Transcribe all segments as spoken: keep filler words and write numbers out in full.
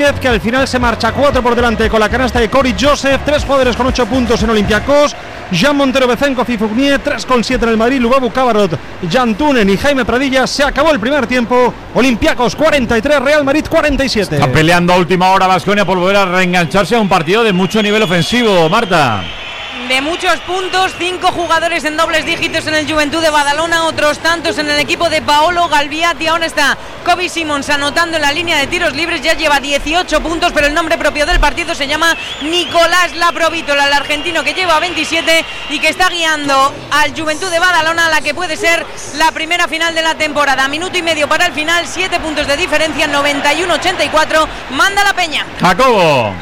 que al final se marcha cuatro por delante con la canasta de Cory Joseph, tres jugadores con ocho puntos en Olympiacos, Jean Montero, Bezenkov y Fournier, tres con siete en el Madrid, Lubabu Cabarot, Jan Tunen y Jaime Pradilla. Se acabó el primer tiempo, Olympiacos cuarenta y tres, Real Madrid cuarenta y siete. Está peleando a última hora Baskonia por volver a reengancharse a un partido de mucho nivel ofensivo, Marta. De muchos puntos, cinco jugadores en dobles dígitos en el Juventud de Badalona, otros tantos en el equipo de Paolo Galviati. Ahora está Kobe Simons anotando en la línea de tiros libres, ya lleva dieciocho puntos, pero el nombre propio del partido se llama Nicolás Laprovítola, el argentino que lleva veintisiete y que está guiando al Juventud de Badalona a la que puede ser la primera final de la temporada. Minuto y medio para el final, siete puntos de diferencia, noventa y uno ochenta y cuatro, manda la Peña. Jacobo.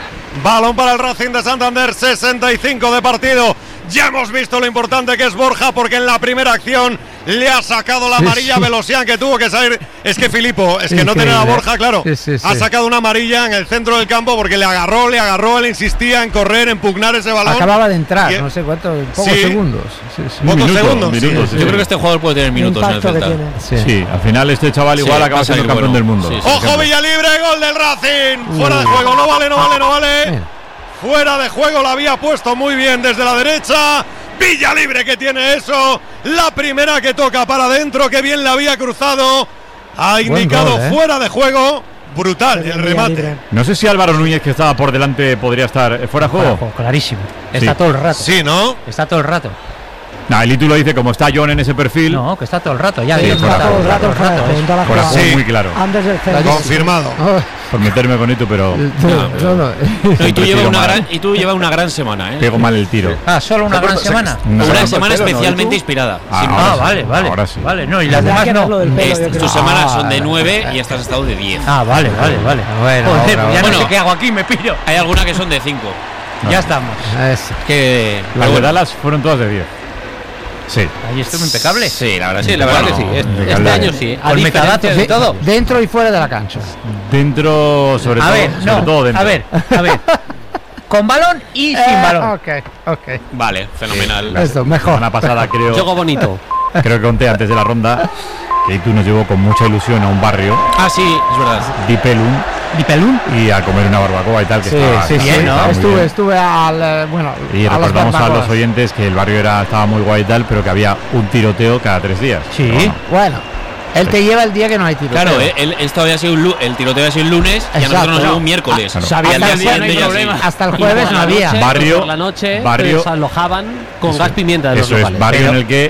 Balón para el Racing de Santander, sesenta y cinco de partido. Ya hemos visto lo importante que es Borja, porque en la primera acción le ha sacado la amarilla a Velosian, que tuvo que salir. Es que Filipo, es que Increíble. no tener a Borja, claro, sí, sí, sí. ha sacado una amarilla en el centro del campo porque le agarró, le agarró, él insistía en correr, en pugnar ese balón. Acababa de entrar, y, no sé cuántos, pocos sí, segundos. Sí, sí. Pocos minuto, segundos. Minutos, sí, sí. Yo creo que este jugador puede tener minutos en el Celta. Sí. sí, al final este chaval igual sí, acaba siendo campeón bueno. del mundo. Sí, sí, Ojo, Villalibre, gol del Racing. Fuera de juego, no vale, no vale, no vale. Bien. Fuera de juego, la había puesto muy bien desde la derecha. Villalibre que tiene eso. La primera que toca para adentro, que bien la había cruzado. Ha indicado gol, ¿eh? fuera de juego. Brutal el remate. No sé si Álvaro Núñez, que estaba por delante, podría estar fuera de juego. Fuera de juego, clarísimo. Está sí. todo el rato. Sí, ¿no? Está todo el rato. No, el título dice como está John en ese perfil. No, que está todo el rato. Ya sí, está todo el rato. Por así sí. muy claro. Confirmado. Oh. Por meterme con esto, pero. No, no, no. no y, tú llevas una gran, y tú llevas una gran semana, ¿eh? Pego mal el tiro. Ah, solo una gran semana. Una, una semana especialmente no, inspirada. Ah, sí, ah vale, vale. Ahora sí. Vale, no, y las demás no. Es, tus semanas son de nueve y estas has estado de diez. Ah, vale, vale, vale. Bueno, Joder, ahora, ya bueno, no sé qué hago aquí, me piro. Hay algunas que son de cinco. No. Ya estamos. Es que las de Dallas fueron todas de diez. Sí. Ahí estuvo impecable. Sí, la verdad, sí, la verdad bueno, que sí. Este, este año sí. Al metadatos de todo. Dentro y fuera de la cancha. Dentro, sobre a todo. Ver, sobre no, todo dentro. A ver, a ver. Con balón y sin balón. Ok, ok. Vale, fenomenal. Sí, Esto, mejor. La semana pasada creo. Juego bonito. Creo que conté antes de la ronda que tú nos llevó con mucha ilusión a un barrio. Ah, sí, es verdad. Dipelum. ¿Dipelum? Y a comer una barbacoa y tal. Que sí, estaba, sí, estaba sí, ¿no? Estuve, bien. estuve al. Bueno, y a recordamos a los oyentes que el barrio era estaba muy guay y tal, pero que había un tiroteo cada tres días. Sí, no, no. bueno. Él te lleva el día que no hay tiroteo. Claro, él, esto había sido un, el tiroteo había sido el lunes. Exacto, y a nosotros nos llevó un miércoles. Ah, claro. Hasta, el día no hay problema. Hasta el jueves no había. Noche, barrio, por la noche barrio, se alojaban con eso, gas pimienta de los Eso locales. es, barrio pero, en el que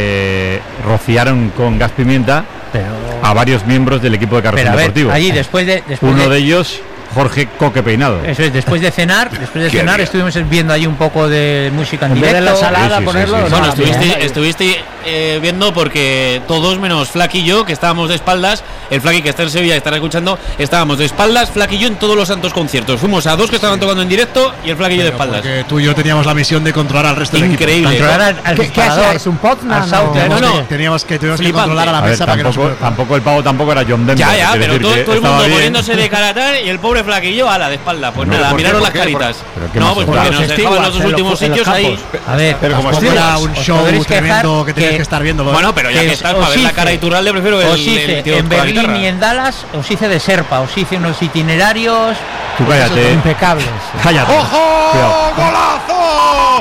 eh, rociaron con gas pimienta pero, a varios miembros del equipo de carrusel deportivo. Allí después de después uno de, de ellos Jorge Coque Peinado. Eso es, después de cenar, después de cenar bien. Estuvimos viendo ahí un poco de música en, en directo. De la salada, sí, sí, ponerlo. Sí, sí, sí. Bueno, estuviste, estuviste eh, viendo porque todos menos Flaky y yo, que estábamos de espaldas, el Flaky que está en Sevilla y estará escuchando, estábamos de espaldas, Flaky y yo en todos los santos conciertos. Fuimos a dos que estaban tocando en directo y el Flaky y yo de espaldas. Porque tú y yo teníamos la misión de controlar al resto del equipo. Increíble. Controlar al, al ¿Qué, ¿Qué hacía? ¿Es un Potman? No, no, no. Teníamos que, teníamos que controlar a la a ver, mesa tampoco, para que no tampoco el pavo tampoco era John Denver. Ya, ya, pero todo, todo el mundo bien. poniéndose de caratar y el pobre Flaky y yo a la de espalda. Pues no, nada, miraron las caritas. No, pues porque nos dejaban los dos últimos sitios ahí. A ver, pero como si fuera un show tremendo que tenías que estar viendo. Bueno, pero ya que estás para ver la cara de Iturralde, prefiero el, os hice el tío en Berlín y en Dallas, os hice de Serpa, os hice unos itinerarios tú cállate, impecables. Cállate. ¡Ojo! Cuidado. ¡Golazo!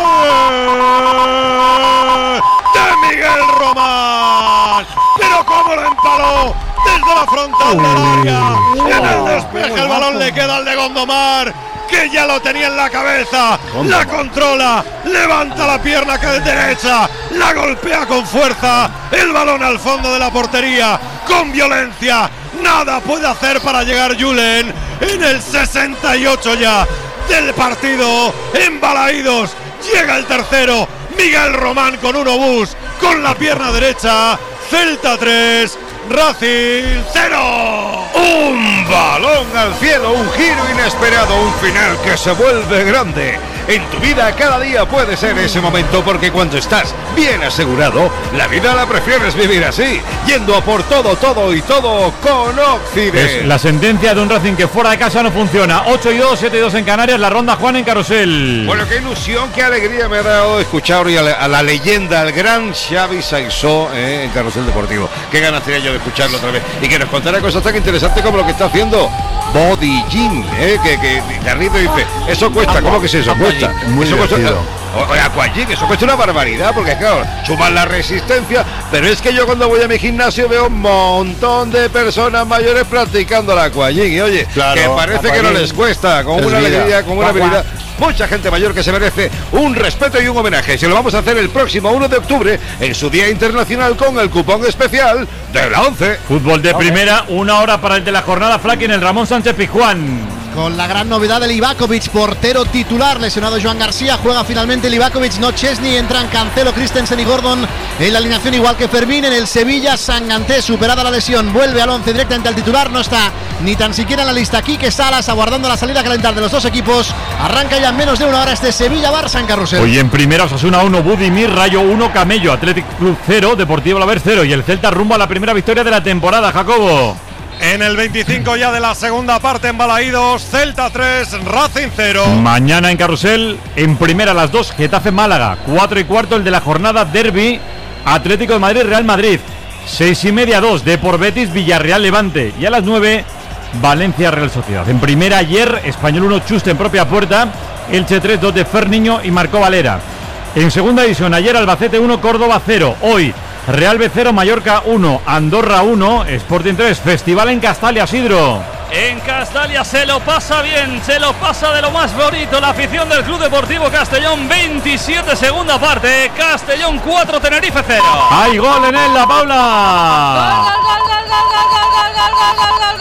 ¡Gol de Miguel Román! ¡Pero cómo lo empaló! Desde la frontal del área. En el despeje el balón le queda al de Gondomar, que ya lo tenía en la cabeza. La controla, levanta la pierna que es derecha, la golpea con fuerza, el balón al fondo de la portería, con violencia. Nada puede hacer para llegar Julen en el sesenta y ocho ya del partido. Embalaídos, llega el tercero. Miguel Román con un obús, con la pierna derecha. Celta tres, Racing cero. Un balón al cielo, un giro inesperado, un final que se vuelve grande. En tu vida cada día puede ser ese momento, porque cuando estás bien asegurado, la vida la prefieres vivir así, yendo a por todo, todo y todo con Occident. Es la sentencia de un Racing que fuera de casa no funciona. ocho y dos, siete y dos en Canarias, la ronda Juan en Carrusel. Bueno, qué ilusión, qué alegría me ha dado escuchar hoy a la, a la leyenda, al gran Xavi Saizó eh, en Carrusel Deportivo. Qué ganas tenía yo de escucharlo otra vez y que nos contara cosas tan interesantes como lo que está haciendo Body Gym, eh, que, que Garrido dice, eso cuesta, ¿cómo que es eso? Cuesta. Muy eso cuesta, divertido. o, o Aquagym, eso cuesta una barbaridad, porque claro, suman la resistencia, pero es que yo cuando voy a mi gimnasio veo un montón de personas mayores practicando la Aquagym, y oye, Claro, que parece Aquagym que no les cuesta, con es una vida. alegría, con una Guau, habilidad. Mucha gente mayor que se merece un respeto y un homenaje. Se lo vamos a hacer el próximo uno de octubre en su Día Internacional con el cupón especial de la once. Fútbol de primera, una hora para el de la jornada, Flaky en el Ramón Sánchez Pizjuán. Con la gran novedad del Livakovic, portero titular, lesionado Joan García, juega finalmente Livakovic, no Chesney, entran Cancelo, Christensen y Gordon en la alineación, igual que Fermín. En el Sevilla, Sanganté, superada la lesión, vuelve al once directamente al titular, no está ni tan siquiera en la lista Quique Salas, aguardando la salida a calentar de los dos equipos. Arranca ya en menos de una hora este Sevilla-Barça en Carrusel. Hoy en primera, Osasuna uno, Budimir, Rayo uno, Camello, Athletic Club cero, Deportivo Alavés cero, y el Celta rumbo a la primera victoria de la temporada, Jacobo. En el veinticinco ya de la segunda parte en Balaídos, Celta tres, Racing cero. Mañana en Carrusel, en primera a las dos, Getafe Málaga, cuatro y cuarto el de la jornada, Derby, Atlético de Madrid, Real Madrid, seis y media dos, Depor Betis, Villarreal Levante, y a las nueve, Valencia Real Sociedad. En primera ayer, Español uno, Chuste en propia puerta, Elche tres, dos de Ferniño y Marcó Valera. En segunda división, ayer Albacete uno, Córdoba cero, hoy Real B cero, Mallorca uno, Andorra uno, Sporting tres, Festival en Castalia, Sidro. En Castalia se lo pasa bien, se lo pasa de lo más bonito la afición del Club Deportivo Castellón. Veintisiete, segunda parte, Castellón cuatro, Tenerife cero. ¡Hay gol en él, la Paula! Gol, gol, gol, gol, gol, gol, gol, gol, gol, gol,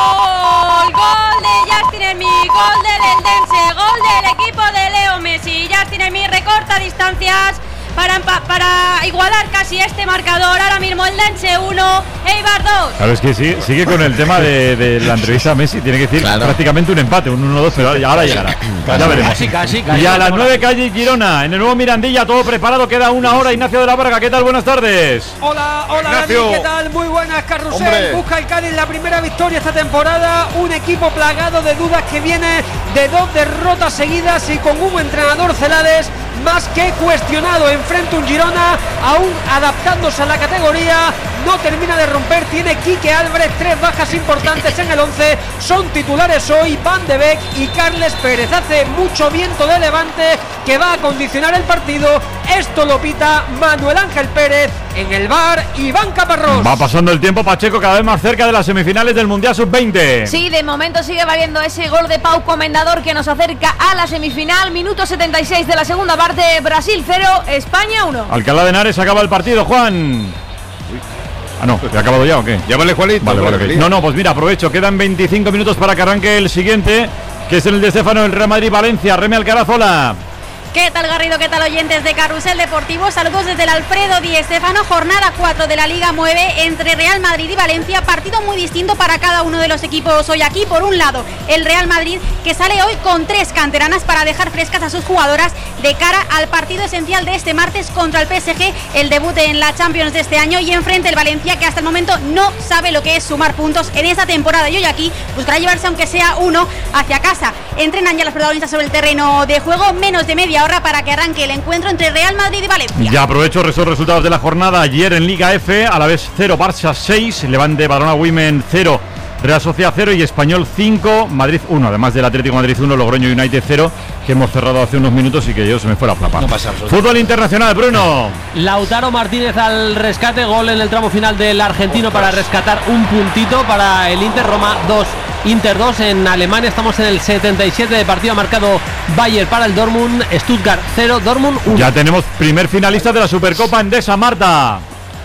gol, gol de Justin Emi, gol del Eldense, gol del equipo de Leo Messi. Justin Emi recorta distancias para, para igualar casi este marcador. Ahora mismo el Eldense uno, Eibar dos. Claro, es que sigue, sigue con el tema de, de la entrevista a Messi, tiene que decir claro. prácticamente un empate, un uno dos, pero ahora llegará. Ya veremos. Casi, casi, casi. Y a las nueve, calle Girona, en el nuevo Mirandilla, todo preparado, queda una hora. Ignacio de la Varga, ¿qué tal? Buenas tardes. Hola, hola Dani, ¿qué tal? Muy buenas, Carrusel. Hombre. Busca el Cádiz la primera victoria esta temporada. Un equipo plagado de dudas que viene de dos derrotas seguidas y con un entrenador Celades más que cuestionado. Enfrenta un Girona aún adaptándose a la categoría, no termina de romper. Tiene Quique Álvarez, tres bajas importantes en el once, son titulares hoy Van de Beek y Carles Pérez. Hace mucho viento de levante que va a condicionar el partido. Esto lo pita Manuel Ángel Pérez. En el bar, Iván Caparrós. Va pasando el tiempo, Pacheco, cada vez más cerca de las semifinales del Mundial sub veinte. Sí, de momento sigue valiendo ese gol de Pau Comendador que nos acerca a la semifinal. Minuto setenta y seis de la segunda parte. Brasil cero, España uno. Alcalá de Henares acaba el partido, Juan. Ah, no, ¿ya ha acabado ya o qué? Llámale, Juanito. Vale, vale, okay. No, no, pues mira, aprovecho. Quedan veinticinco minutos para que arranque el siguiente, que es el de Estefano, el Real Madrid-Valencia. Remy Alcarazola. ¿Qué tal, Garrido? ¿Qué tal, oyentes de Carrusel Deportivo? Saludos desde el Alfredo Di Stéfano, jornada cuatro de la Liga nueve entre Real Madrid y Valencia, partido muy distinto para cada uno de los equipos hoy aquí. Por un lado, el Real Madrid, que sale hoy con tres canteranas para dejar frescas a sus jugadoras de cara al partido esencial de este martes contra el P S G, el debut en la Champions de este año, y enfrente el Valencia, que hasta el momento no sabe lo que es sumar puntos en esta temporada, y hoy aquí buscará llevarse aunque sea uno hacia casa. Entrenan ya los protagonistas sobre el terreno de juego, menos de media hora para que arranque el encuentro entre Real Madrid y Valencia. Ya aprovecho estos resultados de la jornada. Ayer en Liga F, Alavés cero, Barça seis, Levante Badalona Women cero, Real Sociedad cero y Español cinco, Madrid uno, además del Atlético Madrid uno, Logroño United cero, que hemos cerrado hace unos minutos y que yo se me fue la plapa. No pasa Fútbol internacional, Bruno. Lautaro Martínez al rescate, gol en el tramo final del argentino para rescatar un puntito para el Inter. Roma dos, Inter dos. En Alemania estamos en el setenta y siete de partido, ha marcado Bayer para el Dortmund, Stuttgart cero, Dortmund uno. Ya tenemos primer finalista de la Supercopa Endesa, Marta.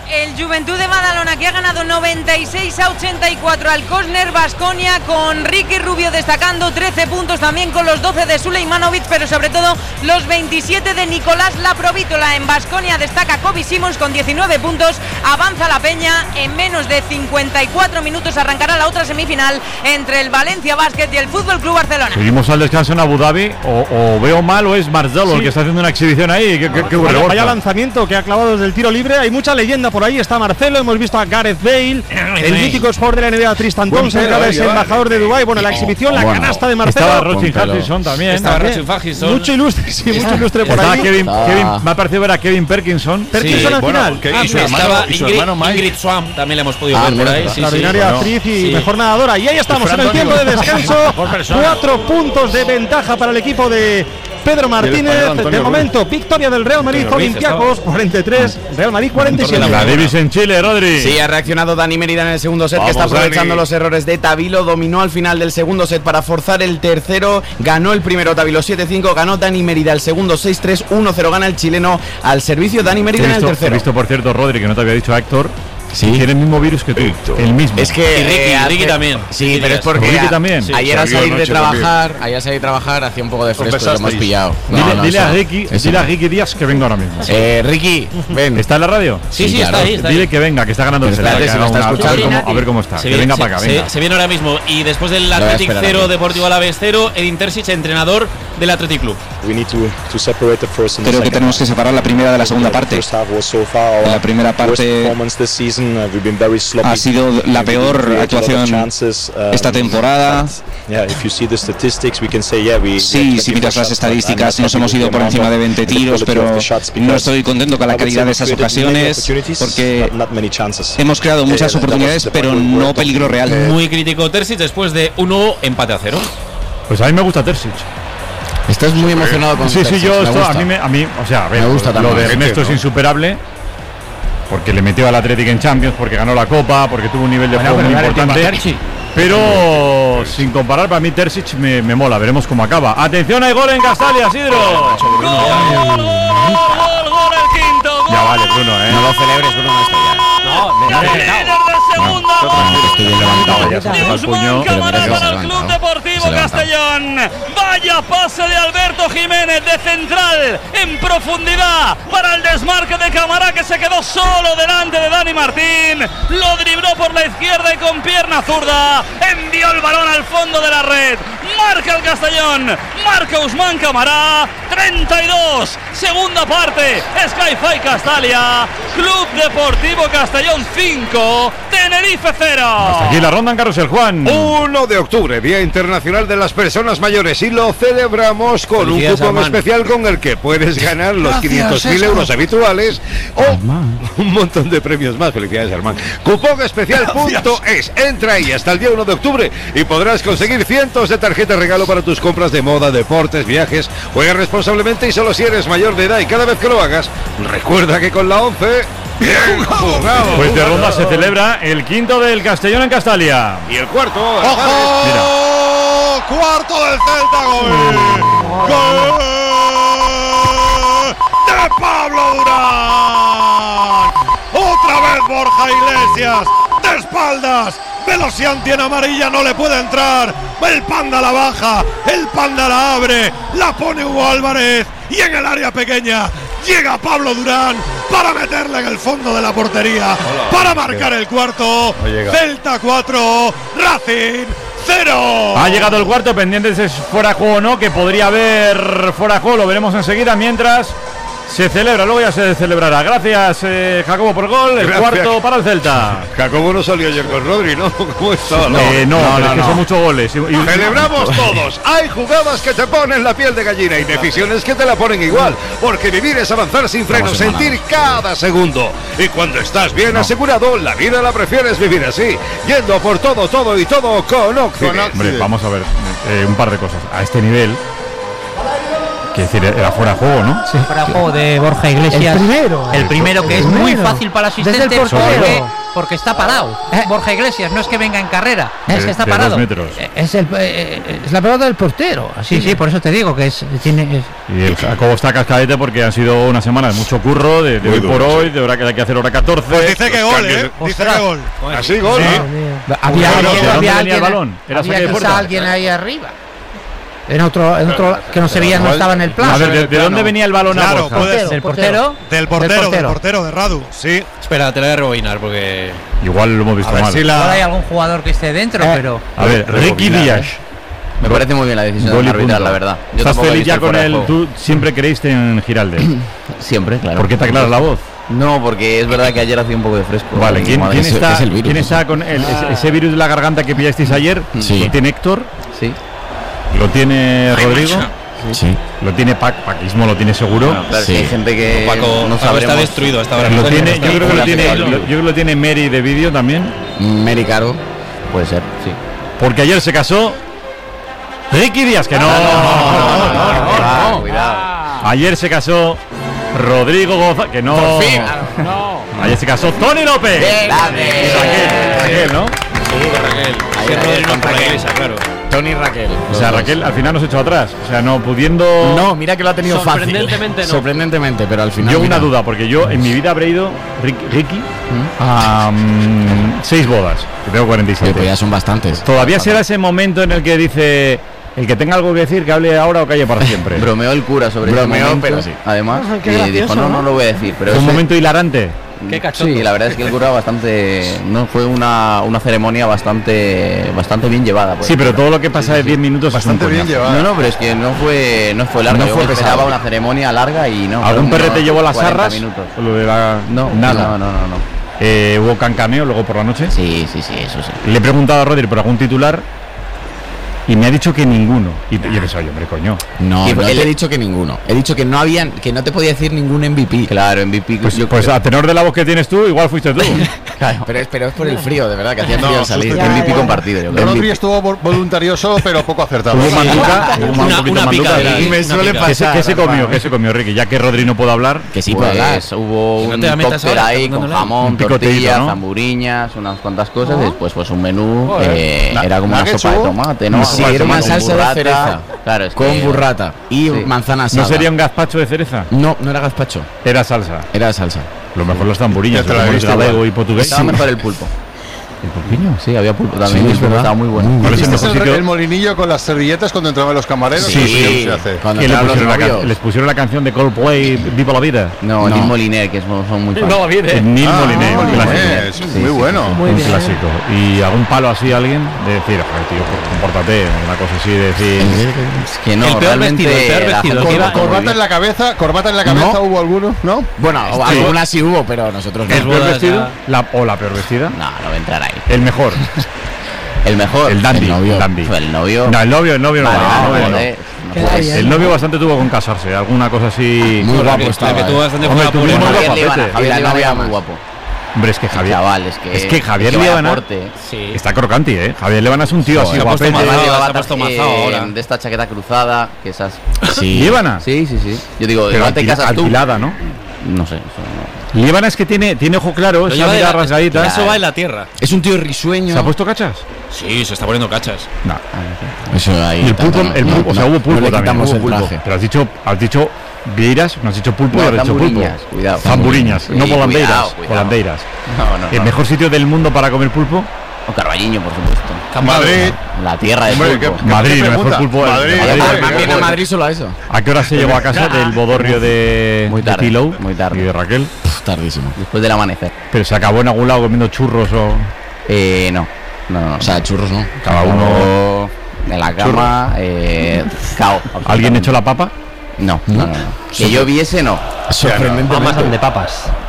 El Juventud de Badalona, que ha ganado noventa y seis a ochenta y cuatro al Cosner Baskonia, con Ricky Rubio destacando trece puntos, también con los doce de Sulejmanovic, pero sobre todo los veintisiete de Nicolás Laprovítola. En Baskonia destaca Kobe Simons con diecinueve puntos. Avanza la Peña, en menos de cincuenta y cuatro minutos arrancará la otra semifinal entre el Valencia Basket y el Fútbol Club Barcelona. Seguimos al descanso en Abu Dhabi, o, o veo mal o es Marcelo sí. el que está haciendo una exhibición ahí. ¿Qué, qué, qué vaya, vaya lanzamiento que ha clavado desde el tiro libre. Hay mucha leyenda por ahí. Está Marcelo, hemos visto a Gareth Bale, el mítico jugador de la N B A Tristan Thompson, que ahora es embajador de Dubái. Bueno, la exhibición, la bueno, canasta de Marcelo. Estaba Rochin Hutchinson también. Estaba Rochin Hutchinson. Mucho ilustre, sí, mucho ilustre por estaba ahí. Kevin, Kevin, me ha parecido ver a Kevin Perkinson. Perkinson sí, al bueno, final. Que, ah, y su hermano, estaba y su Ingrid, hermano Mike. Ingrid Swam, también la hemos podido ah, ver por ahí. Extraordinaria sí, sí. actriz y sí. mejor nadadora. Y ahí estamos en el tiempo de descanso. Cuatro puntos de ventaja para el equipo de Pedro Martínez. De momento, victoria del Real Madrid, Olympiacos cuarenta y tres, Real Madrid cuarenta y siete. La Davis en Chile, Rodri. Sí, ha reaccionado Dani Mérida en el segundo set, Vamos, que está aprovechando Dani. los errores de Tavilo. Dominó al final del segundo set para forzar el tercero. Ganó el primero Tavilo siete cinco. Ganó Dani Mérida el segundo seis tres. uno cero gana el chileno al servicio Dani Mérida en el tercero. He visto, por cierto, Rodri, que no te había dicho Héctor. Sí. Tiene el mismo virus que tú. El mismo. Es que y Ricky, eh, Ricky también. Sí, Ricky pero es porque Ricky también. Sí, ayer al salir de trabajar, ayer al salir de trabajar hacía un poco de fresco y lo hemos pillado. No, dile, no, dile a Ricky, dile a Ricky Díaz que venga ahora mismo. Eh, Ricky, ven. ¿Está en la radio? Sí, sí, sí claro. está ahí. Está dile ahí. que venga, que está ganando el Celta. Si está escuchando, a ver cómo está. Se que viene, venga se, para acá, venga. Se, se viene ahora mismo. Y después del Athletic cero, Deportivo Alavés cero, Edin Terzic, entrenador del Athletic Club. Creo que tenemos que separar la primera de la segunda parte. La primera parte ha sido la peor actuación esta temporada. Sí, si miras las estadísticas, nos hemos ido por encima de veinte tiros, pero no estoy contento con la calidad de esas ocasiones porque hemos creado muchas oportunidades, pero no peligro real. Muy crítico Terzic después de un nuevo empate a cero. Pues a mí me gusta Terzic. Estás muy emocionado con Sí, sí, yo esto, a mí, me, a mí, o sea, a ver, me gusta lo de Ernesto es insuperable. Porque le metió al Athletic en Champions, porque ganó la Copa, porque tuvo un nivel de bueno, juego muy importante. Pero sin comparar, para mí Terzic me, me mola, veremos cómo acaba. Atención, hay gol en Castalia, Sidro. Gol, gol, gol, gol, el quinto. Gol. Ya vale, Bruno, eh. No lo celebres, Bruno, no está ya. No, me líder de segunda. Estoy bien levantado, ya se me va el puño. Cámara para el Club Deportivo Castellón. Vaya pase de Alberto Jiménez de central en profundidad para el desmarque de Camará, que se quedó solo delante de Dani Martín. Lo dribló por la izquierda y con pierna zurda envió el balón al fondo de la red. Marca el Castellón, marca Usman Camará. treinta y dos, segunda parte. Sky-Fi Castalia, Club Deportivo Castellón cinco, Tenerife cero. Hasta aquí la ronda en Carrusel, Juan. uno de octubre, Día Internacional de las Personas Mayores, y lo celebramos con un cupón especial con el que puedes ganar los quinientos mil euros habituales o un montón de premios más. Felicidades, Armán. Cupón especial punto es. Entra ahí hasta el día uno de octubre y podrás conseguir cientos de tarjetas regalo para tus compras de moda, deportes, viajes. Juega responsablemente y solo si eres mayor de edad, y cada vez que lo hagas, recuerda que con la once... ¡Bien jugado! Pues de ronda se celebra el quinto del Castellón en Castalia. Y el cuarto... ¡Ojo! Mira. ¡Cuarto del Celta! ¡Gol! ¡Gol! ¡De Pablo Durán! ¡Otra vez Borja Iglesias! ¡De espaldas! Velocianti en amarilla, no le puede entrar. El Panda la baja, el Panda la abre, la pone Hugo Álvarez, y en el área pequeña llega Pablo Durán para meterla en el fondo de la portería. Hola, para marcar el cuarto. No Celta cuatro, Racing cero. Ha llegado el cuarto, pendiente si es fuera de juego o no, que podría haber fuera de juego, lo veremos enseguida. Mientras se celebra, luego ya se celebrará. Gracias, eh, Jacobo, por el gol. El Gracias. Cuarto para el Celta. Jacobo no salió ayer con Rodri, ¿no? ¿Cómo estaba? No, eh, no, no, no, es que no. Son muchos goles. Y, y, Celebramos todos. Hay jugadas que te ponen la piel de gallina y decisiones que te la ponen igual. Porque vivir es avanzar sin freno, sentir cada segundo. Y cuando estás bien no. asegurado, la vida la prefieres vivir así. Yendo por todo, todo y todo con Occident. Hombre, vamos a ver eh, un par de cosas. A este nivel... Es decir, era fuera de juego, ¿no? Sí. Fuera de juego de Borja Iglesias. El primero. El primero que El es primero. muy fácil para el asistente Desde el porque, portero. porque está parado. Eh. Borja Iglesias no es que venga en carrera, De- es que está de parado. dos metros. Es, el, eh, es la pelota del portero. Así Sí, sí, por eso te digo que es tiene es- Y el Jacobo está cascadete porque han sido una semana de mucho curro, de, de Muy hoy por duro, hoy, sí. de hora que hay que hacer hora catorce. Pues dice que Los gol, cambios ¿eh? de- Dice que gol. Así, gol. Sí. ¿no? había, Pero, ¿de alguien, dónde había venía alguien, el balón? ¿Era había saque de quizá puerta? alguien ahí arriba. En otro, en otro que no se veía, no estaba en el plan. A ver, ¿de, de dónde venía el balón a Claro, Borja? puede ser. del portero. Del portero, Del del portero. portero, de Radu. Sí. Espera, te la voy a rebobinar porque. Igual lo hemos visto A ver mal. si Ahora hay la. algún jugador que esté dentro, Eh. pero A ver, Ricky Rebobinar, Díaz. Me parece muy bien la decisión Gol y de arbitrar, punto. la verdad. Yo ¿Estás tampoco he feliz visto ya el con fuera de él? juego. Tú siempre creíste en Giralde. Siempre, claro. ¿Por qué te aclaras la voz? No, porque es verdad que ayer hacía un poco de fresco. Vale, ¿quién, Madre, quién es- está, es el virus, ¿quién eso. está con el- ese, ese virus de la garganta que pillasteis ayer? Sí. ¿Lo tiene Héctor? Sí. ¿Lo tiene Rodrigo? Sí. ¿Lo tiene Pac? Paquismo lo tiene seguro. Bueno, claro, Sí. es que hay gente que Paco, no Paco sabremos. está destruido hasta ahora. Lo mismo. tiene, yo creo que lo tiene, Claro. lo- yo creo que lo tiene Mary de vídeo también. Mary Caro, puede ser, sí. Porque ayer se casó Ricky Díaz, que no. Ah, cuidado. Ayer se casó Rodrigo González, que no. Por fin. Ayer se casó Tony López. Grande. Raquel, Raquel, ¿no? Raquel. Ahí, Sí, ahí, Rodrigo con por la Raquel. iglesia, claro. Tony y Raquel. O sea, Raquel al final nos echó atrás. O sea, no pudiendo. No, mira que lo ha tenido fácil. Sorprendentemente no. Sorprendentemente, pero al final. Yo mira. una duda, porque yo en mi vida habré ido, Rick- Ricky, ¿Mm? a mm, seis bodas, que tengo cuarenta y Sí, pues siete. ya son bastantes. Todavía será ese momento en el que dice, el que tenga algo que decir, que hable ahora o calle para siempre. Bromeó el cura sobre ese Bromeó, momento, pero sí. además, Ah, qué y gracioso, dijo, no, ¿no? no lo voy a decir. Pero Fue un ese- momento hilarante. Qué cachondo. Sí, la verdad es que el cura bastante. No fue una, una ceremonia bastante bastante bien llevada. por Sí, el pero cura. todo lo que pasa de diez minutos Bastante es un bien coñazo. llevado. No, no, pero es que no fue no fue larga. No Yo fue me esperaba pesado. una ceremonia larga y no. ¿Algún fueron perrete unos llevó las cuarenta arras? minutos. O lo de la... No, nada. No, no, no, no. Eh, ¿Hubo cancaneo luego por la noche? Sí, sí, sí, eso sí. Le he preguntado a Rodri por algún titular y me ha dicho que ninguno. Y, y he pensado, yo, hombre, coño. No, Y no él- te he dicho que ninguno. He dicho que no habían, que no te podía decir ningún M V P. Claro, M V P. Pues, yo pues creo. a tenor de la voz que tienes tú, igual fuiste tú. Claro, pero es, pero es por el frío, de verdad, que hacía frío No, al salir. justo- M V P compartido, yo creo. Rodri estuvo vol- voluntarioso, pero poco acertado. Hubo manduca, hubo un Una- poquito una manduca. picadera, Y me una suele picadera. ¿Qué se, qué se comió? ¿Qué se comió, Ricky? Ya que Rodri no puede hablar. Que sí, pues, pues hubo que no un te la metas cóctel ahora, ahí está con dándole. jamón, Un picoteíto, tortillas, ¿no? zamburiñas, unas cuantas cosas. Y después pues un menú, eh, Na- era como una ¿nuggets sopa de hubo? tomate, ¿no? Una Sí, sopa de era una tomate. salsa de Con cereza. Claro, es con que- burrata y sí. manzana asada. ¿No sería un gazpacho de cereza? No, no era gazpacho, Era salsa. era salsa. Lo mejor los tamburiñas, Ya te la como he es visto galego igual. y portugués. Estaba mejor el pulpo. ¿El pulpiño? Sí, había pulpo también. Sí, el es pulpo verdad. estaba muy bueno. ¿Cuál es el ¿Viste mejor el, sitio? el molinillo con las servilletas cuando entraban los camareros? Sí, Eso sí. se hace. Cuando ¿Qué le entraron los pusieron la novios. can- les pusieron la canción de Coldplay, Viva la Vida. No, No. Neil Moliner, que son, son muy fans. El Neil Ah, Moliner, un Moliner, clásico. es Sí, muy sí, bueno. Muy Un bien. clásico. ¿Y algún palo así a alguien? De decir, joder, tío, compórtate, una cosa así, de decir. Es que no, El peor realmente vestido, el peor la vestido, gente que lo iba- tomó muy Corbata bien. en la cabeza, corbata en la cabeza, No. ¿hubo alguno? ¿No? Bueno, algunas sí hubo, pero nosotros no. ¿El peor bodas vestido? ya. La, ¿O la peor vestida? No, no voy a entrar ahí. El mejor. El mejor. El dandy, El novio. el dandy. El novio. No, el novio, el novio no. Vale, vale, no, el novio no. joder, no Queda puedes. bien. El novio bastante tuvo con casarse, alguna cosa así. Muy La guapo que- estaba. La que tuvo eh. bastante Hombre, buena tú por mismo el- lo- Javier guapete. Líbana, y Javier la Líbana novia era muy muy guapo. Hombre, es que Javier. Chaval, es que Es que Javier lleva Líbana- aporte. Sí. Está crocanti, ¿eh? Javier Levana es un tío así Se ha puesto guapete. mazao, Además se llevaba ha puesto traje, mazao ahora. de esta chaqueta cruzada, que esas. Sí. ¿Líbana? Sí, sí, sí. Yo digo, Pero igual te alquila- casas tú. alquilada, ¿no? No sé. Eso Líbana es que tiene, tiene ojo claro, Lo esa lleva de mirada la- rasgadita. Eso va en la tierra. no. Es un tío risueño. ¿Se ha puesto cachas? Sí, se está poniendo cachas. No. Eso ahí. Y el tanto pulpo, no, el no, pulpo, o sea, no, hubo pulpo no le también. quitamos Hubo el pulpo. traje. Pero has dicho, has dicho vieiras, no has dicho pulpo, No, has dicho pulpo. zamburiñas, cuidado. Zamburiñas, Sí, no volandeiras. cuidado, cuidado. Volandeiras. No, no, El no. mejor sitio del mundo para comer pulpo, O Carballiño, por supuesto. Madrid. La tierra de Hombre, pulpo. ¿qué- Madrid, qué el mejor pregunta? pulpo de Madrid, de Madrid. Madrid. Además viene a Madrid solo a eso. ¿A qué hora se llegó a casa del bodorrio de, Muy de tarde, Pillow muy tarde. y de Raquel? Pff, tardísimo. Después del amanecer. Pero se acabó en algún lado comiendo churros o Eh, no. No, no, no. O sea, churros no. Cada uno- en la cama, eh, cao. ¿Alguien echó la papa? No, no, no. no. Que yo viese, no. Mamas de papas.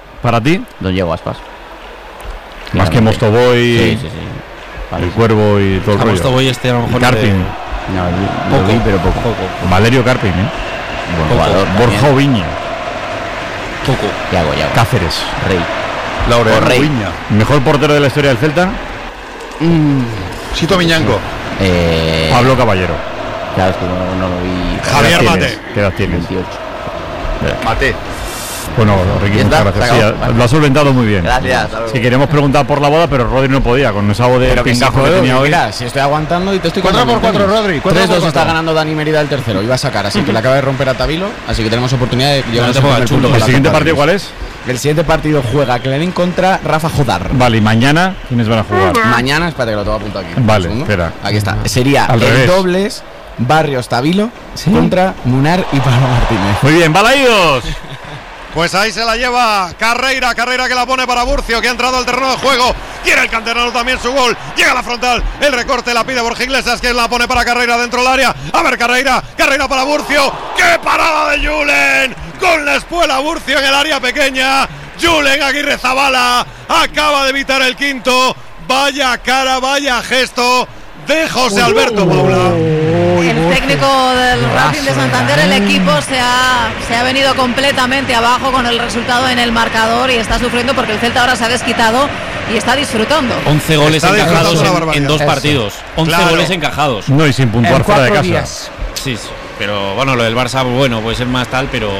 ¿Para ti? Don Diego Aspas. Más que Mostovoy, sí, sí, sí. El Cuervo y todo el rollo. Mostovoy este a lo mejor. Carpin. No, poco, vi, pero poco. poco. Valerio Carpin, ¿eh? Buen jugador. Borja Oviña. Poco. Yago, Yago. Cáceres. Rey. Laureano Rey. Oviña. Mejor portero de la historia del Celta. Mm. Sito Miñanco. Eh... Pablo Caballero. Claro, es que no, no lo vi. Javier Mate. ¿Qué edad tienes? veintiocho. Mate. Bueno, Ricky, muchas gracias. Sí, vale. Lo has solventado muy bien. Gracias. Si queríamos preguntar por la boda, pero Rodri no podía, con esa voz de pingazo que, que tenía hoy. Mira, si estoy aguantando y te estoy cuatro por cuatro, Rodri. tres dos está ganando Dani Mérida el tercero. Iba a sacar, así que le acaba de romper a Tavilo. Así que tenemos oportunidad de llevar no el punto. ¿El siguiente partido cuál es? El siguiente partido juega Clarín contra Rafa Jodar. Vale, ¿y mañana quiénes van a jugar? Mañana, espérate que lo tengo apuntado aquí. Vale, espera. Aquí está. Sería Al el revés. dobles Barrios Tabilo contra Munar y Pablo Martínez. Muy bien, balaídos. Pues ahí se la lleva Carreira, Carreira que la pone para Burcio, que ha entrado al terreno de juego. Quiere el canterano también su gol. Llega a la frontal, el recorte la pide Borja Iglesias, que la pone para Carreira dentro del área. A ver, Carreira, Carreira para Burcio. ¡Qué parada de Julen! Con la espuela Burcio en el área pequeña. Julen Aguirre Zabala acaba de evitar el quinto. Vaya cara, vaya gesto de José Alberto Paula. El técnico del Racing de Santander, el equipo se ha, se ha venido completamente abajo con el resultado en el marcador y está sufriendo porque el Celta ahora se ha desquitado y está disfrutando. once goles Está encajados disfrutando en, en dos Eso. partidos. once Claro. goles encajados. No, y sin puntuar En fuera de cuatro casa. días. Sí, sí, pero bueno, lo del Barça, bueno, puede ser más tal, pero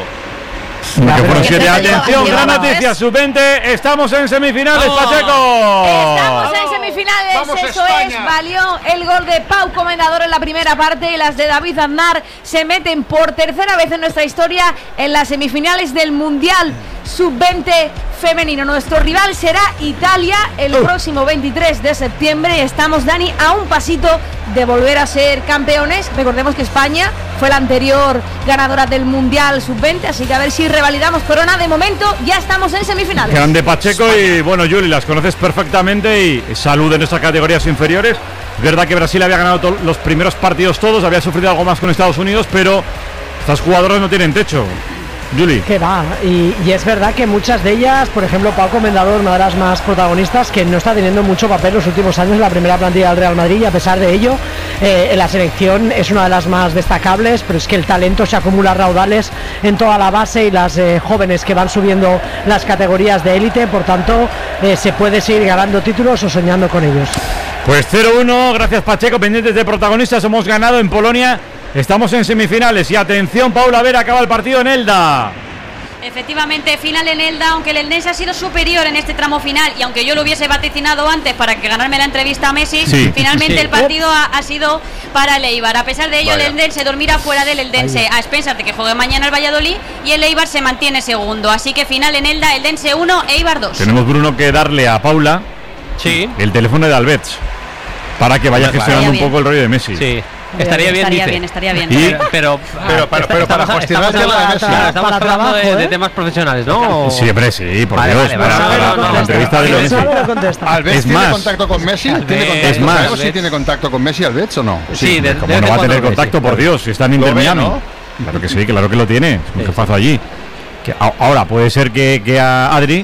Que fueron Porque siete. Celta Atención, lleva- gran lleva noticia, tres. sub veinte. Estamos en semifinales, ¡Vamos! Pacheco. Estamos en semifinales, Vamos, eso España. es, valió el gol de Pau Comendador en la primera parte y las de David Aznar se meten por tercera vez en nuestra historia en las semifinales del Mundial sub veinte femenino. Nuestro rival será Italia el próximo veintitrés de septiembre. Estamos, Dani, a un pasito de volver a ser campeones. Recordemos que España fue la anterior ganadora del Mundial sub veinte, así que a ver si revalidamos corona. De momento ya estamos en semifinales. Grande Pacheco y bueno, Juli, las conoces perfectamente y salud en estas categorías inferiores. Es verdad que Brasil había ganado to- los primeros partidos todos, había sufrido algo más con Estados Unidos, pero estas jugadoras no tienen techo. Juli. Que va, y, y es verdad que muchas de ellas, por ejemplo, Pau Comendador, una de las más protagonistas, que no está teniendo mucho papel los últimos años en la primera plantilla del Real Madrid, y a pesar de ello, eh, en la selección es una de las más destacables, pero es que el talento se acumula a raudales en toda la base y las eh, jóvenes que van subiendo las categorías de élite, por tanto, eh, se puede seguir ganando títulos o soñando con ellos. Pues cero uno, gracias Pacheco, pendientes de protagonistas, hemos ganado en Polonia, estamos en semifinales y atención, Paula, a ver, acaba el partido en Elda. Efectivamente, final en Elda, aunque el Eldense ha sido superior en este tramo final y aunque yo lo hubiese vaticinado antes para que ganarme la entrevista a Messi, Sí. finalmente Sí. el partido ha, ha sido para el Eibar. A pesar de ello, Vaya. el Eldense dormirá fuera del Eldense a expensas de que juegue mañana el Valladolid y el Eibar se mantiene segundo. Así que final en Elda, Eldense uno, Eibar dos. Tenemos, Bruno, que darle a Paula sí. el teléfono de Alberts para que vaya Hombre, gestionando un estaría poco el rollo de Messi. Sí. Estaría bien, estaría dice. bien, estaría bien. Y- Pero, Pero, para, pero para Estamos- gestionar el estamos tema de hablando- Messi. Estamos Para hablando de, trabajo, de ¿eh? temas profesionales, ¿no? Sí, hombre, sí, por Vale, Dios. vale, para, vale, para- vale, para no, la entrevista de no, Messi. Solo contesta. ¿Alves Es tiene más. contacto con Messi? ¿Tiene Alves, contacto, es más. ¿Sabemos si tiene contacto con Messi Alves o no? Sí, de- Como desde no va a cuando tener Messi, contacto, por claro. Dios, si está en Inter Lo ve, Miami. ¿no? Claro que sí, claro que lo tiene. Es un jefazo allí. Que a- ahora puede ser que, que a Adri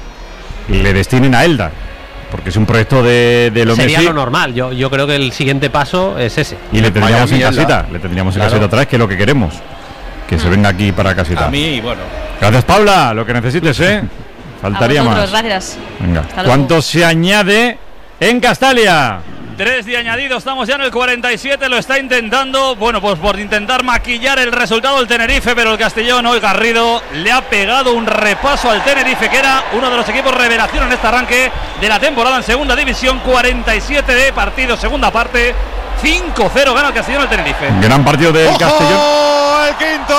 le destinen a Elda, porque es un proyecto de, de lo Sería Messi. lo normal. Yo, yo creo que el siguiente paso es ese. Y le tendríamos Miami, en Elda. casita. Le tendríamos en Claro. casita otra vez, que es lo que queremos. Que se venga aquí para casita. A mí, bueno. Gracias, Paula. Lo que necesites, ¿eh? Faltaría A más. vosotros, gracias. Venga. Hasta luego. ¿Cuánto se añade en Castalia? Tres de añadido, estamos ya en el cuarenta y siete, lo está intentando, bueno, pues por intentar maquillar el resultado del Tenerife, pero el Castellón hoy Garrido le ha pegado un repaso al Tenerife, que era uno de los equipos revelación en este arranque de la temporada en segunda división. Cuarenta y siete de partido, segunda parte, cinco cero gana el Castellón al Tenerife. Gran partido del Castellón. ¡Ojo! ¡El quinto!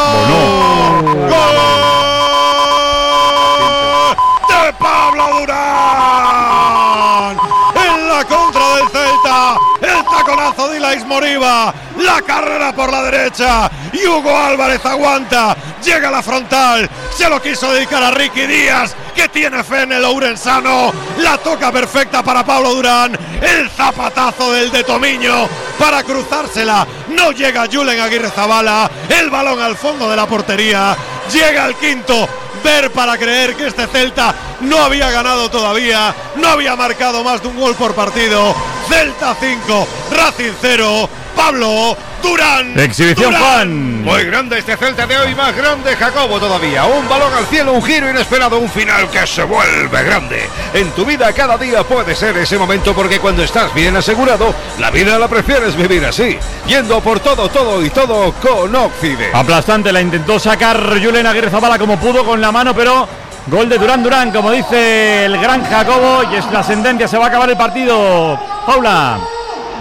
¡Gol! ¡De Pablo Durán! En la contra del Celta, el taconazo de Ilais Moriba, la carrera por la derecha y Hugo Álvarez aguanta, llega a la frontal, se lo quiso dedicar a Ricky Díaz, que tiene fe en el ourensano, la toca perfecta para Pablo Durán, el zapatazo del de Tomiño para cruzársela, no llega Julen Aguirre Zabala, el balón al fondo de la portería, llega el quinto. Ver para creer que este Celta no había ganado todavía, no había marcado más de un gol por partido. Celta cinco, Racing cero, Pablo Durán. Exhibición, Durán. Juan. Muy grande este Celta de hoy, más grande Jacobo todavía. Un balón al cielo, un giro inesperado, un final que se vuelve grande. En tu vida cada día puede ser ese momento, porque cuando estás bien asegurado, la vida la prefieres vivir así. Yendo por todo, todo y todo con Occide. Aplastante, la intentó sacar Julen Aguirre Zabala como pudo con la mano, pero gol de Durán Durán, como dice el gran Jacobo, y es la sentencia, se va a acabar el partido. Paula.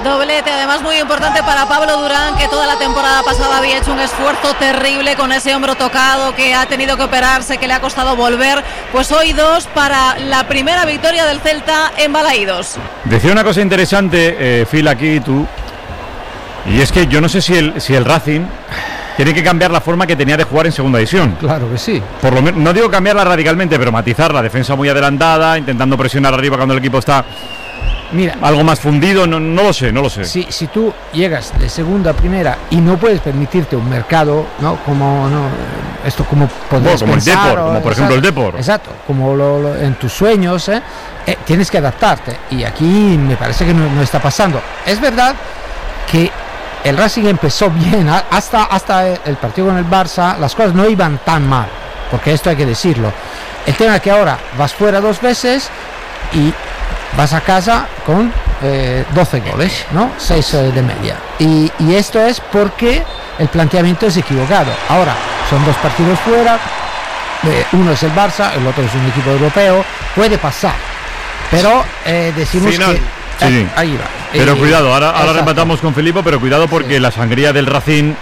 Doblete, además muy importante para Pablo Durán, que toda la temporada pasada había hecho un esfuerzo terrible con ese hombro tocado, que ha tenido que operarse, que le ha costado volver. Pues hoy dos para la primera victoria del Celta en Balaídos. Decía una cosa interesante, eh, Phil, aquí tú, y es que yo no sé si el, si el Racing tiene que cambiar la forma que tenía de jugar en segunda división. Claro que sí. Por lo menos, no digo cambiarla radicalmente, pero matizar la defensa muy adelantada, intentando presionar arriba cuando el equipo está... Mira, algo más fundido, no, no lo sé, no lo sé. Si, si tú llegas de segunda a primera y no puedes permitirte un mercado, ¿no? Como no, esto como podés bueno, como pensar, el Depor, o, como por exacto, ejemplo el Depor. Exacto, como lo, lo, en tus sueños, ¿eh? Eh, tienes que adaptarte. Y aquí me parece que no, no está pasando. Es verdad que el Racing empezó bien, hasta, hasta el partido con el Barça, las cosas no iban tan mal, porque esto hay que decirlo. El tema es que ahora vas fuera dos veces y vas a casa con eh, doce goles, ¿no? seis eh, de media. Y, y esto es porque el planteamiento es equivocado. Ahora, son dos partidos fuera, eh, uno es el Barça, el otro es un equipo europeo, puede pasar. Pero eh, decimos Final. que... Sí, sí. Ahí va. Pero Eh, cuidado, ahora, ahora exacto. rematamos con Filipe, pero cuidado porque sí. La sangría del Racing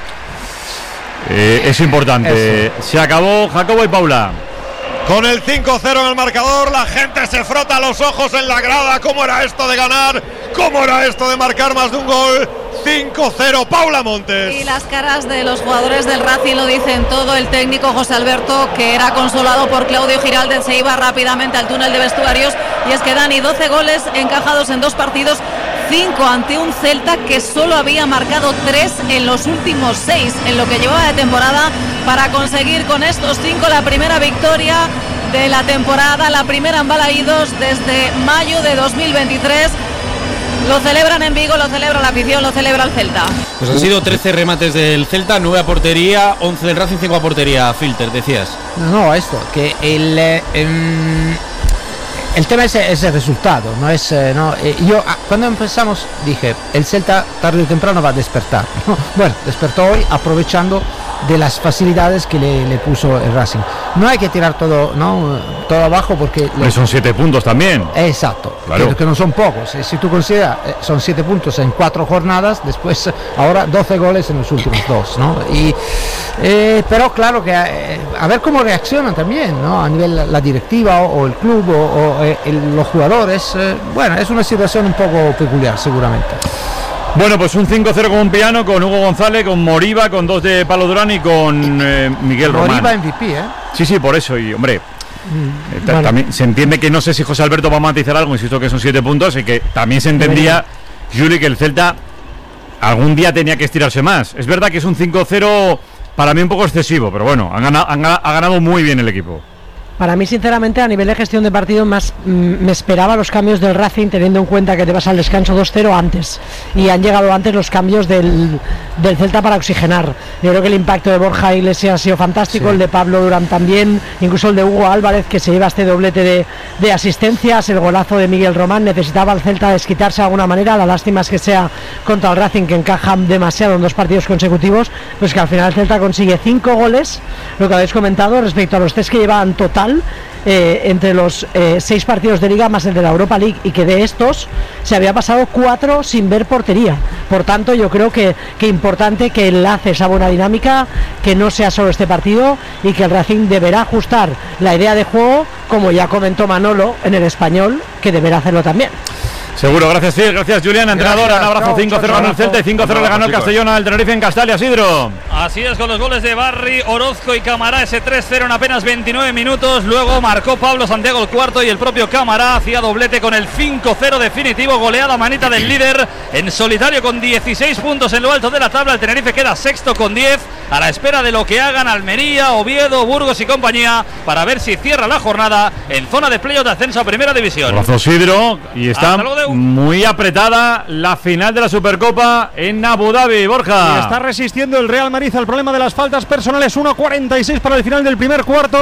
eh, es importante. Eso. Se acabó, Jacobo y Paula. Con el cinco cero en el marcador, la gente se frota los ojos en la grada. ¿Cómo era esto de ganar? ¿Cómo era esto de marcar más de un gol? cinco cero, Paula Montes. Y las caras de los jugadores del Racing lo dicen todo. El técnico José Alberto, que era consolado por Claudio Giraldez, se iba rápidamente al túnel de vestuarios. Y es que Dani, doce goles encajados en dos partidos, cinco ante un Celta que solo había marcado tres en los últimos seis en lo que llevaba de temporada, para conseguir con estos cinco la primera victoria de la temporada, la primera en Balaídos desde mayo de dos mil veintitrés. Lo celebran en Vigo, lo celebra la afición, lo celebra el Celta. Pues han sido trece remates del Celta, nueve a portería, once del Racing, cinco a portería. Filter, decías. No, esto, que el... Eh, em, el tema es, es el resultado, no es... Eh, no, eh, yo cuando empezamos dije, el Celta tarde o temprano va a despertar. Bueno, despertó hoy aprovechando de las facilidades que le, le puso el Racing. No hay que tirar todo, ¿no? todo abajo porque... Le... Son siete puntos también. Exacto, claro. que, que no son pocos. Si tú consideras, eh, son siete puntos en cuatro jornadas, después ahora doce goles en los últimos dos, ¿no? Y, eh, pero claro que eh, a ver cómo reaccionan también, ¿no? A nivel la directiva o, o el club o, o eh, el, los jugadores. Eh, bueno, es una situación un poco peculiar seguramente. Bueno, pues un cinco cero con un piano, con Hugo González, con Moriba, con dos de Pablo Durán y con eh, Miguel Román. Moriba M V P, ¿eh? Sí, sí, por eso, y hombre, mm, eh, bueno. También se entiende que no sé si José Alberto va a matizar algo, insisto que son siete puntos, y que también se entendía, Juli, que el Celta algún día tenía que estirarse más. Es verdad que es un cinco cero para mí un poco excesivo, pero bueno, han ganado, han, ha ganado muy bien el equipo. Para mí, sinceramente, a nivel de gestión de partido, más mm, me esperaba los cambios del Racing, teniendo en cuenta que te vas al descanso dos cero antes. Y han llegado antes los cambios del, del Celta para oxigenar. Yo creo que el impacto de Borja Iglesias ha sido fantástico, sí. El de Pablo Durán también, incluso el de Hugo Álvarez, que se lleva este doblete de, de asistencias, el golazo de Miguel Román. Necesitaba el Celta desquitarse de alguna manera. La lástima es que sea contra el Racing, que encaja demasiado en dos partidos consecutivos, pues que al final el Celta consigue cinco goles, lo que habéis comentado, respecto a los tres que llevaban total. Eh, entre los eh, seis partidos de Liga más el de la Europa League, y que de estos se había pasado cuatro sin ver portería. Por tanto, yo creo que, que importante que enlace esa buena dinámica, que no sea solo este partido, y que el Racing deberá ajustar la idea de juego, como ya comentó Manolo en el Español, que deberá hacerlo también. Seguro, gracias, sí, gracias Julián, entrenadora, un abrazo. Cinco cero ganó el Celta y cinco cero le ganó el Castellón al Tenerife en Castalia, Sidro. Así es, con los goles de Barry, Orozco y Camará, ese tres cero en apenas veintinueve minutos. Luego marcó Pablo Santiago el cuarto, y el propio Camará hacía doblete con el cinco cero definitivo. Goleada manita del líder en solitario con dieciséis puntos en lo alto de la tabla. El Tenerife queda sexto con diez, a la espera de lo que hagan Almería, Oviedo, Burgos y compañía, para ver si cierra la jornada en zona de playoff de ascenso a Primera División. Abrazo, Sidro, y está muy apretada la final de la Supercopa en Abu Dhabi, Borja. Y está resistiendo el Real Madrid al problema de las faltas personales. uno cuarenta y seis para el final del primer cuarto.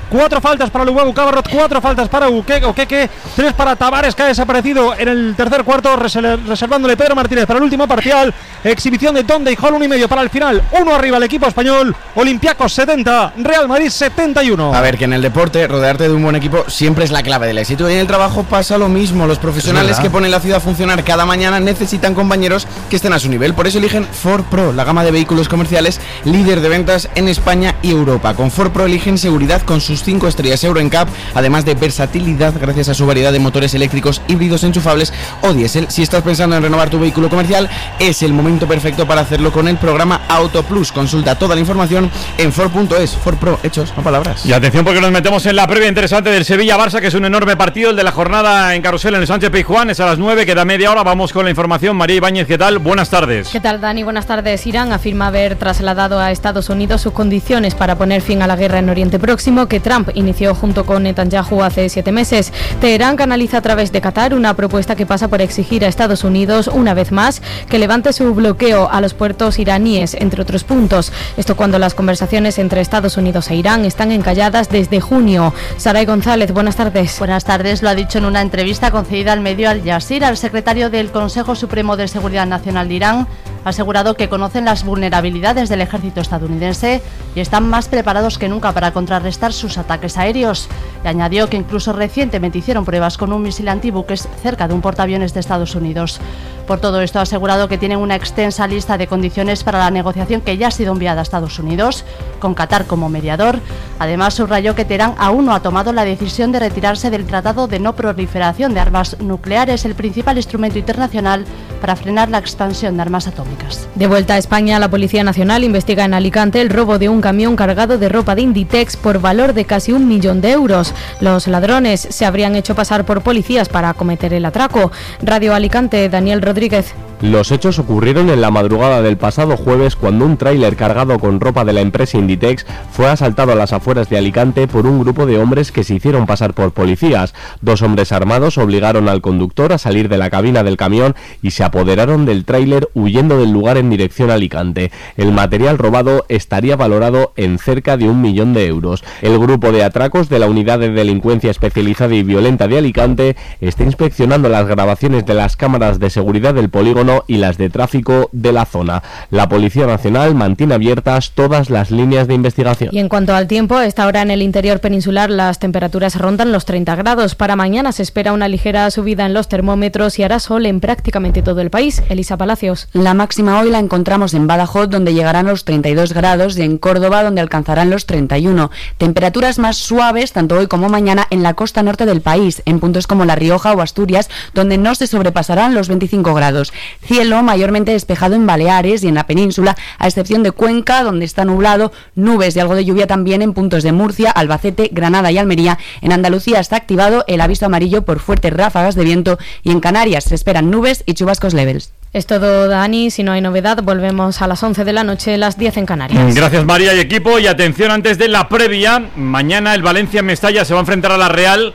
Cuatro faltas para Lubabu Cabarrot, cuatro faltas para Uke, Okeke, tres para Tavares, que ha desaparecido en el tercer cuarto, reservándole Pedro Martínez para el último parcial. Exhibición de Donde y Hall, uno y medio para el final. Uno arriba el equipo español. Olympiacos setenta, Real Madrid setenta y uno. A ver, que en el deporte rodearte de un buen equipo siempre es la clave del éxito. Y en el trabajo pasa lo mismo. Los profesionales que ponen la ciudad a funcionar cada mañana necesitan compañeros que estén a su nivel. Por eso eligen Ford Pro, la gama de vehículos comerciales líder de ventas en España y Europa. Con Ford Pro eligen seguridad con sus cinco estrellas Euro N C A P, además de versatilidad gracias a su variedad de motores eléctricos, híbridos enchufables o diésel. Si estás pensando en renovar tu vehículo comercial, es el momento perfecto para hacerlo con el programa Auto Plus. Consulta toda la información en Ford punto es. Ford Pro, hechos, no palabras. Y atención, porque nos metemos en la previa interesante del Sevilla-Barça, que es un enorme partido, el de la jornada en Carrusel en el Sánchez Pizjuán. Es a las nueve, queda media hora. Vamos con la información. María Ibáñez, ¿qué tal? Buenas tardes. ¿Qué tal, Dani? Buenas tardes. Irán afirma haber trasladado a Estados Unidos sus condiciones para poner fin a la guerra en Oriente Próximo, que Trump inició junto con Netanyahu hace siete meses. Teherán canaliza a través de Qatar una propuesta que pasa por exigir a Estados Unidos, una vez más, que levante su bloqueo a los puertos iraníes, entre otros puntos. Esto cuando las conversaciones entre Estados Unidos e Irán están encalladas desde junio. Saray González, buenas tardes. Buenas tardes. Lo ha dicho en una entrevista concedida al medio Al Jazeera el secretario del Consejo Supremo de Seguridad Nacional de Irán. Ha asegurado que conocen las vulnerabilidades del ejército estadounidense y están más preparados que nunca para contrarrestar sus ataques aéreos. Y añadió que incluso recientemente hicieron pruebas con un misil antibuques cerca de un portaaviones de Estados Unidos. Por todo esto ha asegurado que tienen una extensa lista de condiciones para la negociación que ya ha sido enviada a Estados Unidos, con Qatar como mediador. Además, subrayó que Teherán aún no ha tomado la decisión de retirarse del Tratado de No Proliferación de Armas Nucleares, el principal instrumento internacional para frenar la expansión de armas atómicas. De vuelta a España, la Policía Nacional investiga en Alicante el robo de un camión cargado de ropa de Inditex por valor de casi un millón de euros. Los ladrones se habrían hecho pasar por policías para cometer el atraco. Radio Alicante, Daniel Rodríguez. Los hechos ocurrieron en la madrugada del pasado jueves, cuando un tráiler cargado con ropa de la empresa Inditex fue asaltado a las afueras de Alicante por un grupo de hombres que se hicieron pasar por policías. Dos hombres armados obligaron al conductor a salir de la cabina del camión y se apoderaron del tráiler, huyendo del lugar en dirección a Alicante. El material robado estaría valorado en cerca de un millón de euros. El grupo de atracos de la Unidad de Delincuencia Especializada y Violenta de Alicante está inspeccionando las grabaciones de las cámaras de seguridad del polígono y las de tráfico de la zona. La Policía Nacional mantiene abiertas todas las líneas de investigación. Y en cuanto al tiempo, a esta hora en el interior peninsular las temperaturas rondan los treinta grados. Para mañana se espera una ligera subida en los termómetros y hará sol en prácticamente todo el país. Elisa Palacios. La máxima hoy la encontramos en Badajoz, donde llegarán los treinta y dos grados, y en Córdoba, donde alcanzarán los treinta y uno. Temperaturas más suaves tanto hoy como mañana en la costa norte del país, en puntos como La Rioja o Asturias, donde no se sobrepasarán los veinticinco grados. Cielo mayormente despejado en Baleares y en la península, a excepción de Cuenca, donde está nublado, nubes y algo de lluvia también en puntos de Murcia, Albacete, Granada y Almería. En Andalucía está activado el aviso amarillo por fuertes ráfagas de viento, y en Canarias se esperan nubes y chubascos leves. Es todo, Dani. Si no hay novedad, volvemos a las once de la noche, las diez en Canarias. Gracias, María y equipo. Y atención, antes de la previa, mañana el Valencia Mestalla se va a enfrentar a la Real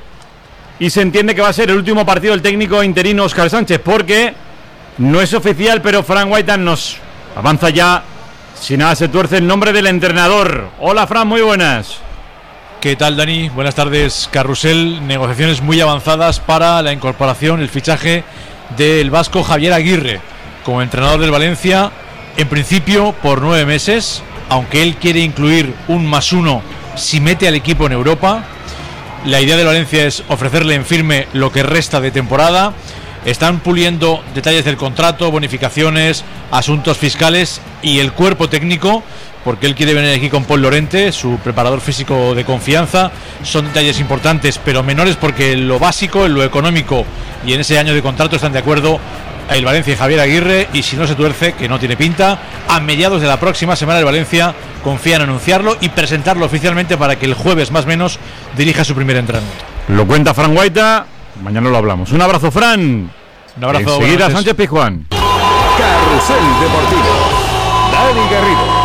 y se entiende que va a ser el último partido del técnico interino Óscar Sánchez, porque no es oficial, pero Fran Guaita nos avanza ya, si nada se tuerce, el nombre del entrenador. Hola, Fran, muy buenas. ¿Qué tal, Dani? Buenas tardes. Carrusel, negociaciones muy avanzadas para la incorporación, el fichaje del vasco Javier Aguirre como entrenador del Valencia, en principio por nueve meses, aunque él quiere incluir un más uno si mete al equipo en Europa. La idea del Valencia es ofrecerle en firme lo que resta de temporada. Están puliendo detalles del contrato, bonificaciones, asuntos fiscales y el cuerpo técnico, porque él quiere venir aquí con Paul Lorente, su preparador físico de confianza. Son detalles importantes, pero menores, porque en lo básico, en lo económico y en ese año de contrato están de acuerdo el Valencia y Javier Aguirre, y si no se tuerce, que no tiene pinta, a mediados de la próxima semana el Valencia confía en anunciarlo y presentarlo oficialmente para que el jueves más o menos dirija su primer entrenamiento. Lo cuenta Fran Guaita, mañana lo hablamos. Un abrazo, Fran. Un abrazo. Enseguida Sánchez Pizjuán. Carrusel Deportivo, Dani Garrido.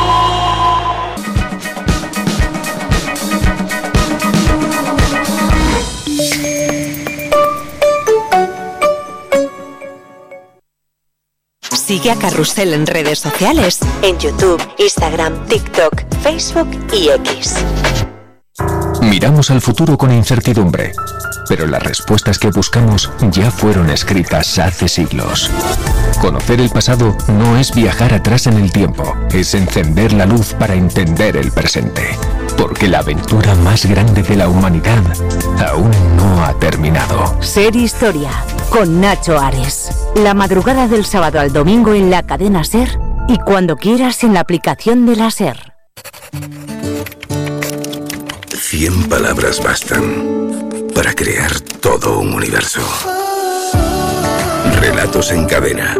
Sigue a Carrusel en redes sociales, en YouTube, Instagram, TikTok, Facebook y X. Miramos al futuro con incertidumbre, pero las respuestas que buscamos ya fueron escritas hace siglos. Conocer el pasado no es viajar atrás en el tiempo, es encender la luz para entender el presente. Porque la aventura más grande de la humanidad aún no ha terminado. Ser Historia, con Nacho Ares. La madrugada del sábado al domingo en la cadena SER y cuando quieras en la aplicación de la SER. Cien palabras bastan para crear todo un universo. Relatos en cadena.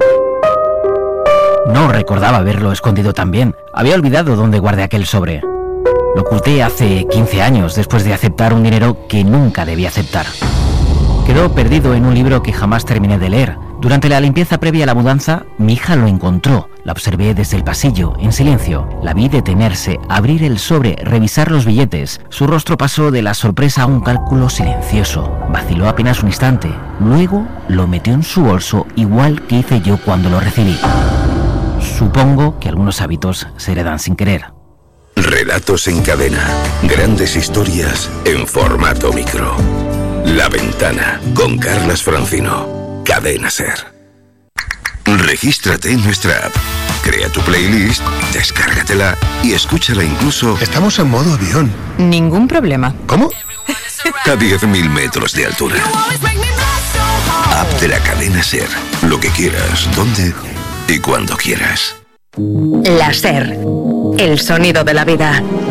No recordaba haberlo escondido tan bien. Había olvidado dónde guardé aquel sobre. Lo oculté hace quince años después de aceptar un dinero que nunca debía aceptar. Quedó perdido en un libro que jamás terminé de leer. Durante la limpieza previa a la mudanza, mi hija lo encontró. La observé desde el pasillo, en silencio. La vi detenerse, abrir el sobre, revisar los billetes. Su rostro pasó de la sorpresa a un cálculo silencioso. Vaciló apenas un instante. Luego lo metió en su bolso, igual que hice yo cuando lo recibí. Supongo que algunos hábitos se heredan sin querer. Relatos en cadena. Grandes historias en formato micro. La Ventana, con Carlas Francino. Cadena SER. Regístrate en nuestra app. Crea tu playlist, descárgatela y escúchala incluso... Estamos en modo avión. Ningún problema. ¿Cómo? A diez mil metros de altura. App de la Cadena SER. Lo que quieras, donde y cuando quieras. La SER. El sonido de la vida.